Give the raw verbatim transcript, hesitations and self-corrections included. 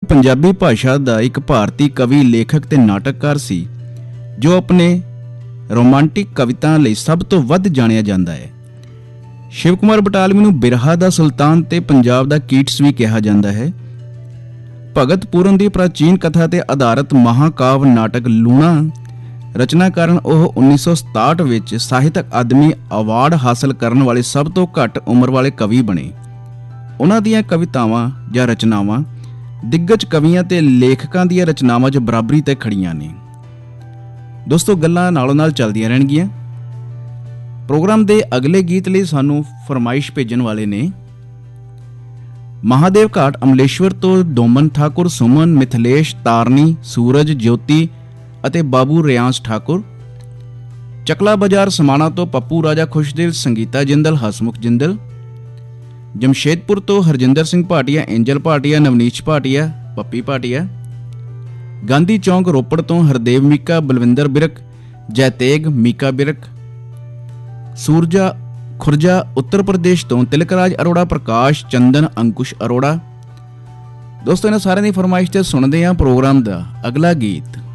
पंजाबी भाषा का एक भारतीय कवि लेखक ते नाटककार सी जो अपने रोमांटिक कविता लई सब तो वध जाणिया जांदा है। शिव कुमार बटालवी नूं बिरहा दा सुल्तान ते पंजाब दा कीट्स भी कहा जाता है। भगत पूरन की प्राचीन कथा ते आधारित महाकाव नाटक लूणा रचना कारण ਉਹ उन्नीस सौ सताहठ ਵਿੱਚ ਸਾਹਿਤਕ ਅਕਾਦਮੀ ਅਵਾਰਡ ਹਾਸਲ ਕਰਨ ਵਾਲੇ ਸਭ ਤੋਂ ਘੱਟ ਉਮਰ ਵਾਲੇ ਕਵੀ ਬਣੇ। ਉਹਨਾਂ ਦੀਆਂ ਕਵਿਤਾਵਾਂ ਜਾਂ ਰਚਨਾਵਾਂ दिग्गज कवियां ते लेखकां ਦੀਆਂ ਰਚਨਾਵਾਂ 'ਚ ਬਰਾਬਰੀ ਤੇ ਖੜੀਆਂ ਨੇ। ਦੋਸਤੋ ਗੱਲਾਂ ਨਾਲੋਂ ਨਾਲ ਚੱਲਦੀਆਂ ਰਹਿਣਗੀਆਂ। ਪ੍ਰੋਗਰਾਮ ਦੇ ਅਗਲੇ ਗੀਤ ਲਈ ਸਾਨੂੰ ਫਰਮਾਇਸ਼ ਭੇਜਣ ਵਾਲੇ ਨੇ महादेव घाट अमलेश्वर तो डोमन ठाकुर, सुमन, मिथिलेश, तारनी, सूरज, ज्योति ਅਤੇ बाबू रियांस ठाकुर। चकला बाजार समाना तो पप्पू राजा खुशदिल, संगीता जिंदल, हसमुख जिंदल। जमशेदपुर तो हरजिंदर सिंह भाटिया, एंजल भाटिया, नवनीश भाटिया, पप्पी भाटिया। गांधी चौंक रोपड़ तो हरदेव मीका, बलविंदर बिरक, जयतेग मीका बिरक। सूरजा खुरजा उत्तर प्रदेश तो तिलकराज अरोड़ा, प्रकाश चंदन, अंकुश अरोड़ा। दोस्तों इन्हां सारिਆਂ ਦੀ फरमाइश ते सुनते हैं प्रोग्राम का अगला गीत।